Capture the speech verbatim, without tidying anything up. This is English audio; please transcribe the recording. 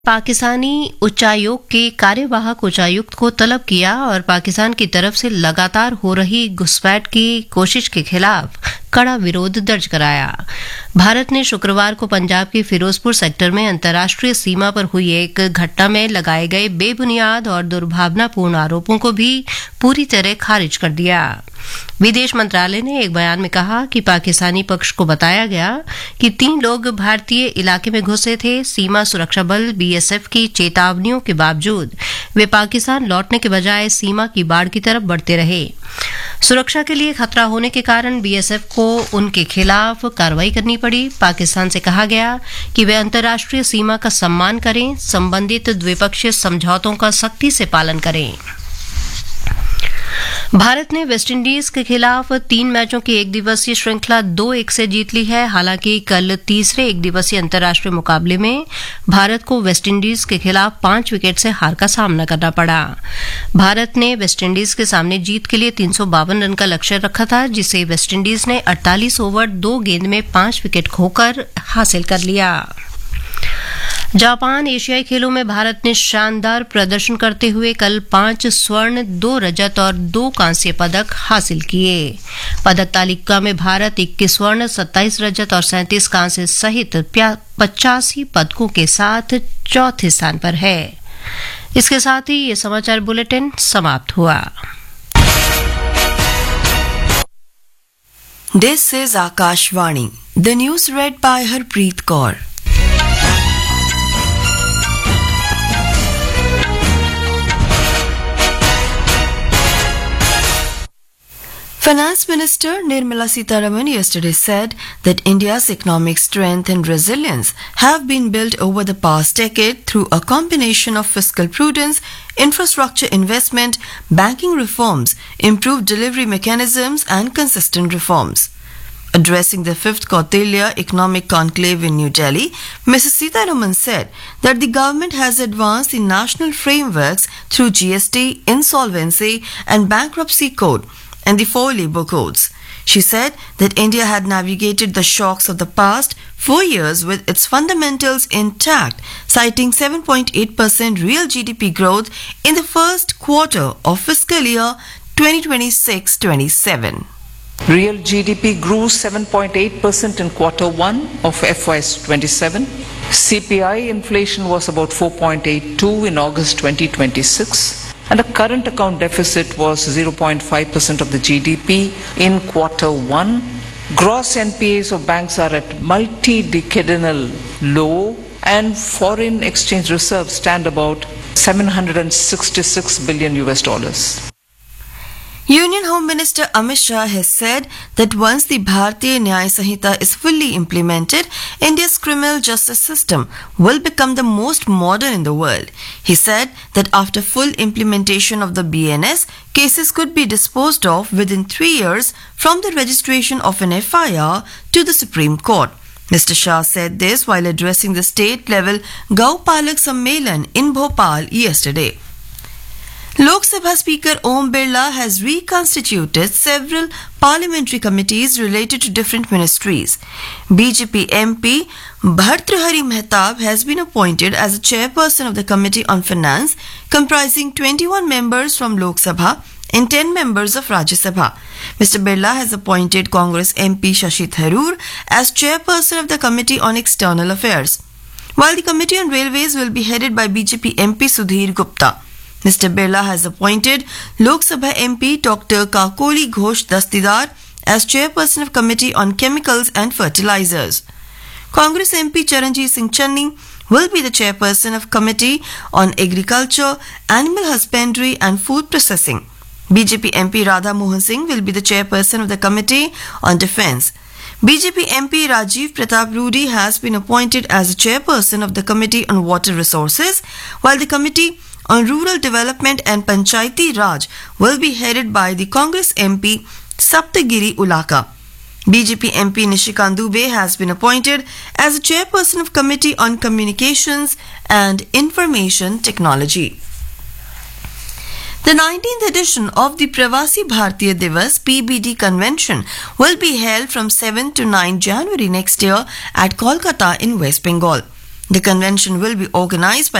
पाकिस्तानी उच्चायोग के कार्यवाहक उच्चायुक्त को तलब किया और पाकिस्तान की तरफ से लगातार हो रही घुसपैठ की कोशिश के खिलाफ कड़ा विरोध दर्ज कराया। भारत ने शुक्रवार को पंजाब के फिरोजपुर सेक्टर में अंतर्राष्ट्रीय सीमा पर हुई एक घटना में लगाए गए बेबुनियाद और दुर्भावनापूर्ण आरोपों को भी पूरी तरह खारिज कर दिया। विदेश मंत्रालय ने एक बयान में कहा कि पाकिस्तानी पक्ष को बताया गया कि तीन लोग भारतीय इलाके में घुसे थे। सीमा सुरक्षा बल बीएसएफ की चेतावनियों के बावजूद वे पाकिस्तान लौटने के बजाय सीमा की बाड़ की तरफ बढ़ते रहे। सुरक्षा के लिए खतरा होने के कारण बीएसएफ को उनके खिलाफ कार्रवाई करनी पड़ी। पाकिस्तान से कहा गया कि वे अंतर्राष्ट्रीय सीमा का सम्मान करें, संबंधित द्विपक्षीय समझौतों का सख्ती से पालन करें। भारत ने वेस्टइंडीज के खिलाफ तीन मैचों की एक दिवसीय श्रृंखला दो एक से जीत ली है। हालांकि कल तीसरे एक दिवसीय अंतर्राष्ट्रीय मुकाबले में भारत को वेस्टइंडीज के खिलाफ पांच विकेट से हार का सामना करना पड़ा। भारत ने वेस्टइंडीज के सामने जीत के लिए तीन सौ बावन रन का लक्ष्य रखा था, जिसे वेस्टइंडीज ने अड़तालीस ओवर दो गेंद में पांच विकेट खोकर हासिल कर लिया। जापान एशियाई खेलों में भारत ने शानदार प्रदर्शन करते हुए कल पांच स्वर्ण, दो रजत और दो कांस्य पदक हासिल किए। पदक तालिका में भारत इक्कीस स्वर्ण, सत्ताईस रजत और सैंतीस कांस्य सहित पचासी पदकों के साथ चौथे स्थान पर है। इसके साथ ही ये समाचार बुलेटिन समाप्त हुआ। This is Akashvani, the news red bye Harpreet Kaur. Finance Minister Nirmala Sitharaman yesterday said that India's economic strength and resilience have been built over the past decade through a combination of fiscal prudence, infrastructure investment, banking reforms, improved delivery mechanisms, and consistent reforms. Addressing the fifth Kautilya Economic Conclave in New Delhi, Missus Sitharaman said that the government has advanced the national frameworks through G S T, insolvency, and bankruptcy code, and the four labour codes. She said that India had navigated the shocks of the past four years with its fundamentals intact, citing seven point eight percent real G D P growth in the first quarter of fiscal year twenty twenty-six twenty-seven. Real G D P grew seven point eight percent in quarter one of F Y twenty-seven. C P I inflation was about four point eight two in August twenty twenty-six. And the current account deficit was zero point five percent of the G D P in quarter one. Gross N P As of banks are at multi-decadal low, and foreign exchange reserves stand about seven hundred sixty-six billion U S dollars. Union Home Minister Amit Shah has said that once the Bharatiya Nyaya Sanhita is fully implemented, India's criminal justice system will become the most modern in the world. He said that after full implementation of the B N S, cases could be disposed of within three years from the registration of an F I R to the Supreme Court. Mister Shah said this while addressing the state-level Gaupalak Sammelan in Bhopal yesterday. Lok Sabha Speaker Om Birla has reconstituted several parliamentary committees related to different ministries. B J P M P Bhartrihari Mehtab has been appointed as the chairperson of the Committee on Finance, comprising twenty-one members from Lok Sabha and ten members of Rajya Sabha. Mister Birla has appointed Congress M P Shashi Tharoor as chairperson of the Committee on External Affairs, while the Committee on Railways will be headed by B J P M P Sudhir Gupta. Mister Birla has appointed Lok Sabha M P Doctor Kakoli Ghosh Dastidar as chairperson of Committee on Chemicals and Fertilizers. Congress M P Charanjit Singh Channi will be the chairperson of Committee on Agriculture, Animal Husbandry and Food Processing. B J P M P Radha Mohan Singh will be the chairperson of the Committee on Defence. B J P M P Rajiv Pratap Rudy has been appointed as the chairperson of the Committee on Water Resources, while the Committee on Rural Development and Panchayati Raj will be headed by the Congress M P Saptagiri Ulaka. B J P M P Nishikant Dubey has been appointed as the chairperson of Committee on Communications and Information Technology. The nineteenth edition of the Pravasi Bharatiya Divas P B D convention will be held from seventh to ninth January next year at Kolkata in West Bengal. The convention will be organized by